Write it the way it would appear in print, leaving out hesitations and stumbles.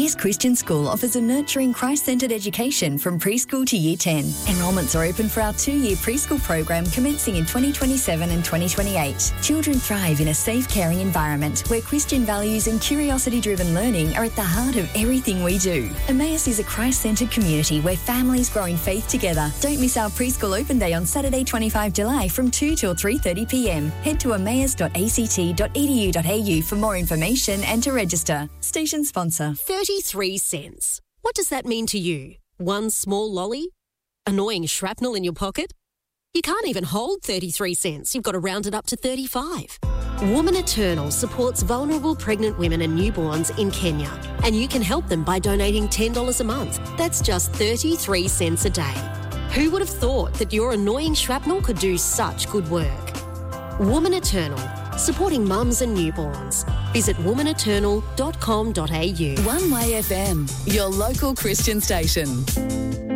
Emmaus Christian School offers a nurturing, Christ-centred education from preschool to Year 10. Enrolments are open for our 2-year preschool program commencing in 2027 and 2028. Children thrive in a safe, caring environment where Christian values and curiosity-driven learning are at the heart of everything we do. Emmaus is a Christ-centred community where families grow in faith together. Don't miss our preschool open day on Saturday, 25 July from 2 till 3:30pm. Head to emmaus.act.edu.au for more information and to register. Station sponsor. 33 cents. What does that mean to you? One small lolly? Annoying shrapnel in your pocket? You can't even hold 33 cents. You've got to round it up to 35. Woman Eternal supports vulnerable pregnant women and newborns in Kenya, and you can help them by donating $10 a month. That's just 33 cents a day. Who would have thought that your annoying shrapnel could do such good work? Woman Eternal, supporting mums and newborns. Visit womaneternal.com.au. One Way FM, your local Christian station.